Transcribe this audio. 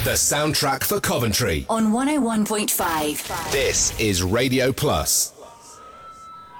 The soundtrack for Coventry on 101.5. This is Radio Plus.